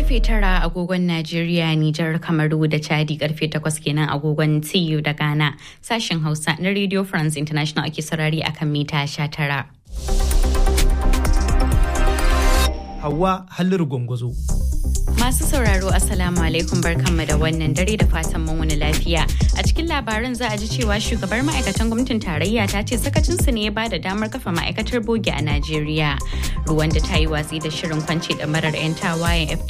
karfe 9 agogon Najeriya, Nijar, Kamaru da Chadi karfe 8 kenan agogon TU da Ghana. Sashen Hausa na Radio France International ake saurari akan mita 19. Hauwa Halliru Gwangwazo. Masu sauraro Assalamu alaikum barkanmu da wannan dare da fatan mun wani lafiya. A cikin labaran za a ji cewa shugabar ma'aikatan gwamnatin tarayya ta ce sakacinsu ne ya bada damar kafa ma'aikatar bogi a Najeriya. Ruwan da ta yi watsi da shirin kwance da marar 'yan tawayen